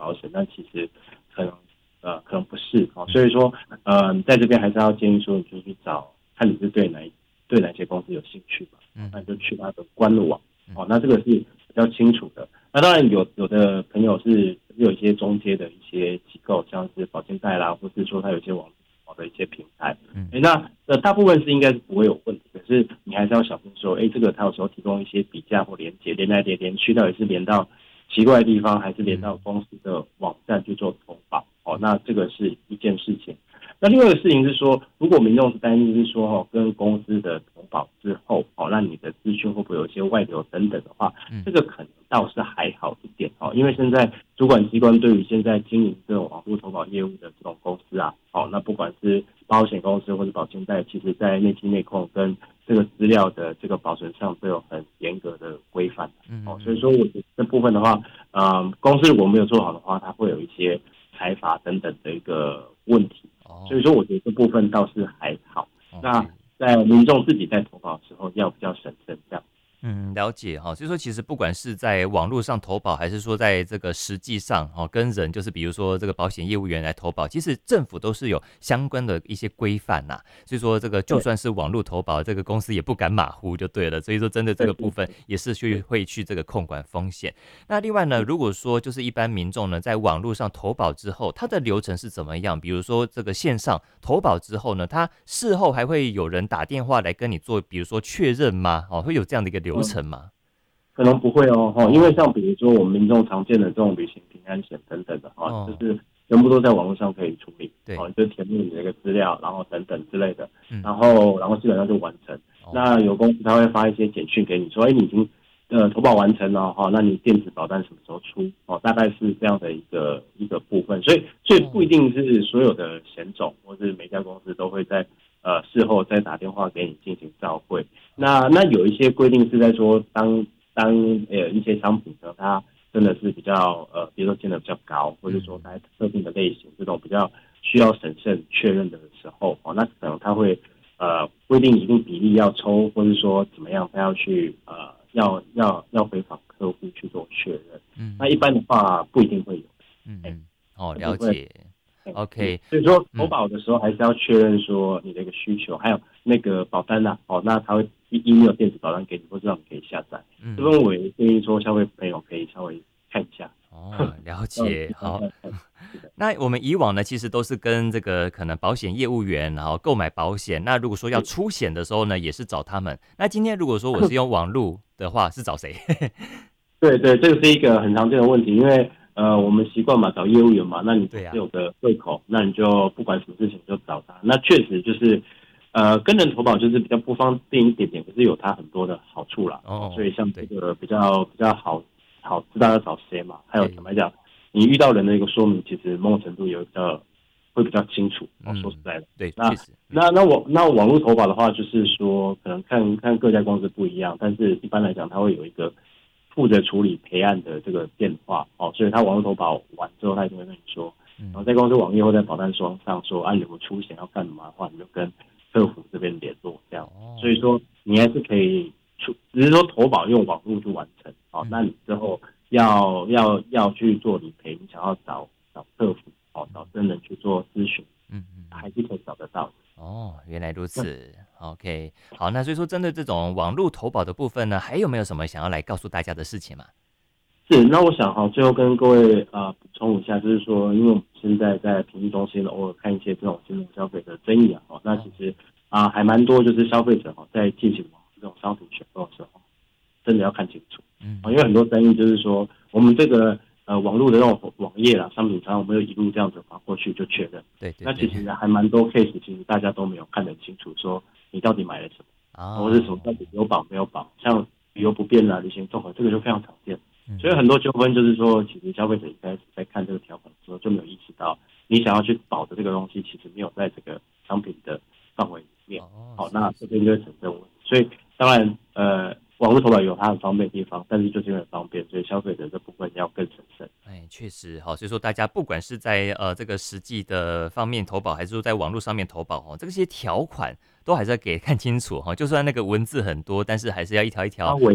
保险，但其实可能可能不是所以说在这边还是要建议说，你就去找看你是对哪些公司有兴趣嘛，那你就去他的官网那这个是比较清楚的。那当然有的朋友是有一些中介的一些机构，像是保险贷啦，或是说他有一些网的一些平台，那大部分是应该是不会有问题，可是你还是要小心说，这个他有时候提供一些比价或连接，连来连去，到底是连到奇怪的地方，还是连到公司的网站去做投保那这个是一件事情。那另外一个事情是说，如果民众是担心是说跟公司的投保之后那你的资讯会不会有一些外流等等的话，这个可能倒是还好一点因为现在主管机关对于现在经营这种网络投保业务的这种公司啊那不管是保险公司或者保险贷，其实在内稽内控跟这个资料的这个保存上都有很严格的规范所以说我觉得这部分的话公司如果没有做好的话，它会有一些财罚等等的一个问题所以说我觉得这部分倒是还好那在民众自己在投保的时候要比较审慎这样。 了解哈，所以说其实不管是在网络上投保，还是说在这个实际上跟人，就是比如说这个保险业务员来投保，其实政府都是有相关的一些规范呐。所以说这个就算是网络投保，这个公司也不敢马虎就对了。所以说真的这个部分也是会去这个控管风险。那另外呢，如果说就是一般民众呢在网络上投保之后，它的流程是怎么样？比如说这个线上投保之后呢，它事后还会有人打电话来跟你做，比如说确认吗？会有这样的一个流程吗？ 可能不会因为像比如说我们民众常见的这种旅行平安险等等的就是全部都在网络上可以处理，对，就填入你的一个资料，然后等等之类的，然后基本上就完成。那有公司他会发一些简讯给你说，你已经投保完成了那你电子保单什么时候出大概是这样的一个部分，所以不一定是所有的险种或是每家公司都会在事后再打电话给你进行照会。那有一些规定是在说当一些商品呢，它真的是比较比如说金额比较高，或者说它特定的类型，这种比较需要审慎确认的时候那可能它会规定一定比例要抽，或者说怎么样，他要去要回访客户去做确认。那一般的话不一定会有。 了解。OK， 所以说投保的时候还是要确认说你的一个需求，还有那个保单那他会email电子保单给你，或者让你可以下载。这边我也建议说消费朋友可以稍微看一下。 了解。好，那我们以往呢，其实都是跟这个可能保险业务员，然后购买保险。那如果说要出险的时候呢，也是找他们。那今天如果说我是用网络的话，是找谁？ 对，这个是一个很常见的问题，因为我们习惯嘛找业务员嘛，那你是有个对口，那你就不管什么事情就找他。那确实就是跟人投保就是比较不方便一点点，可是有它很多的好处啦。所以像这个比较好知道要找谁嘛，还有坦白讲，你遇到人的一个说明，其实某种程度会比较清楚。说实在的， 对， 那网络投保的话，就是说可能看各家公司不一样，但是一般来讲，它会有一个负责处理赔案的这个电话所以他网络投保完之后，他一定会跟你说，然后在公司网页或在保单双上说你有没有出险要干嘛的话，你就跟客服这边联络这样。所以说你还是可以只是说投保用网络去完成那你之后要去做理赔，你想要找客服找真人去做咨询，还是可以找得到的。 原来如此。OK， 好，那所以说针对这种网络投保的部分呢，还有没有什么想要来告诉大家的事情吗？ 是，那我想最后跟各位补充一下，就是说，因为我们现在在评议中心偶尔看一些这种金融消费的争议那其实还蛮多，就是消费者在进行这种商品选购的时候，真的要看清楚。因为很多争议就是说，我们这个网络的那种网页啦，商品仓我们有一路这样子划过去就确认。对，那其实还蛮多 case， 其实大家都没有看得清楚，说你到底买了什么或者什么到底有保没有保，像旅游不便旅行综合，这个就非常常见。所以很多纠纷就是说，其实消费者一开始在看这个条款的时候就没有意识到，你想要去保的这个东西其实没有在这个商品的范围里面。那这边就会产生问题。所以当然网络投保有它很方便的地方，但是就是因为很方便，所以消费者这部分要更审慎。 确实所以说大家不管是在这个实际的方面投保，还是说在网络上面投保这些条款都还是要给看清楚就算那个文字很多，但是还是要一条一条